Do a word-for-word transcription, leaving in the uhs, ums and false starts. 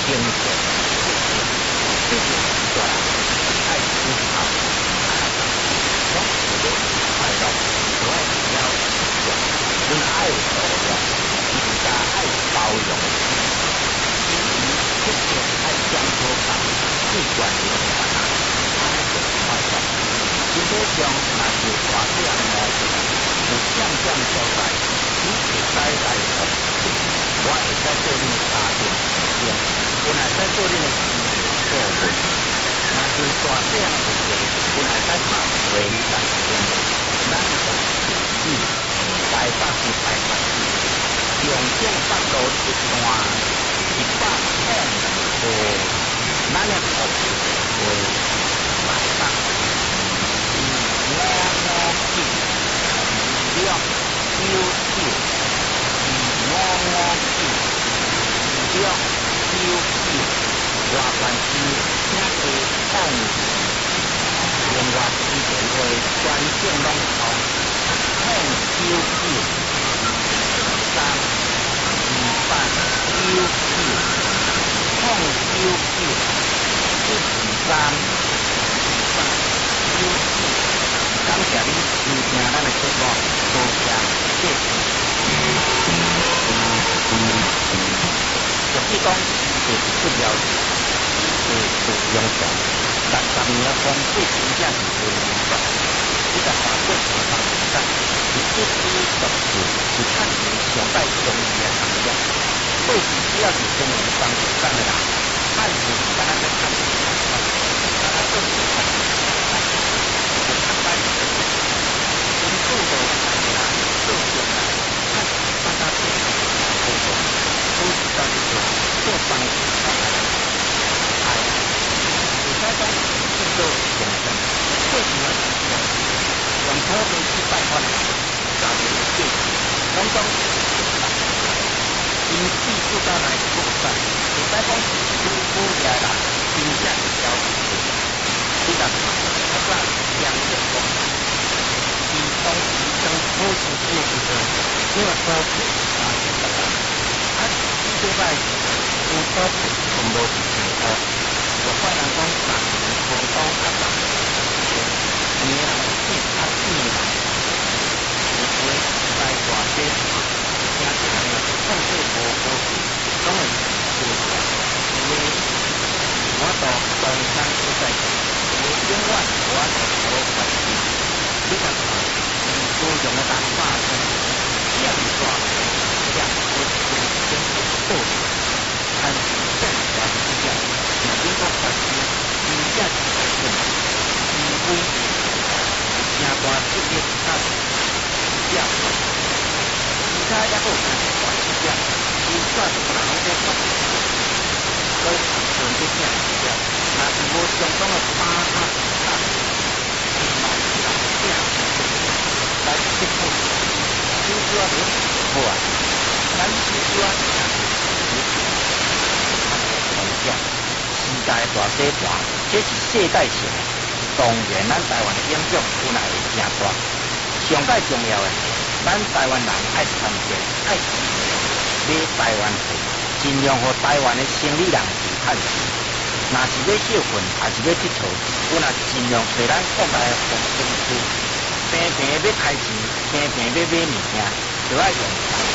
经济、这些对爱思考、总是快乐，所以要用爱度量，更加爱包容，以及这些爱相互吧，最关键的啊，爱是快乐。基本上那是大量的有渐渐消失，你是该来的。我会在做恁的家庭中，本来在做恁的事业做会，若是大这样的事，本来在拍回你当中，咱就自己百发是百发是，用正法度一段一百片和咱的福为百发，是我我记，了九九。我我记，了九九，外观是请去放另外之前话全正拢通，向九九三二八九九，向九九一二三二八九九，感谢你收听咱的节目，多谢谢谢。俗语讲，是出了是是用上，六十年的风水真正是最明白。你在华国上班时间，是一枝独秀，是趁钱上界中意的行业。过去只要是经营房地产的人，趁钱是敢若在趁钱，敢若做是趁钱，就趁摆是因做无趁钱，做上来趁大家做好做。都是在这个做房地产的，哎，有些东西叫做养生，为什么养生？用土地去拜访，家庭对，拢讲因地不到来不散，有些讲如果也啦，真正是交易的，你若看，啊个养生讲，以当时跟土地做时阵，因为土地啊，现在啊。啊，这摆有土地全部是平土，有法人讲三年空当啊三年，年啊四啊四年，有时在大街上，听起来控制无好势，拢会做出来。因为我到东山所在地，有永远我到好关系，你看看，高雄的人发生这样大。这样我我真是错的，但是正常之下，若经过发生，真正是太困难，除非正大事业较较大，其他也有正大事业，有算有人拢在发生，所以常这正事业，若是无相当的把握看，是嘛是人正来接触，就说你好啊。咱需要看风险，时代大洗盘，这是世界性的。当然，咱台湾的影响本来会真大。上界重要的，咱台湾人爱团结，爱支持，买台湾货，尽量和台湾的生意人去趁钱。若是要小份，还是要佚佗，我若尽量找咱国内的风景区，平平要开钱，平平要买物件，就要用。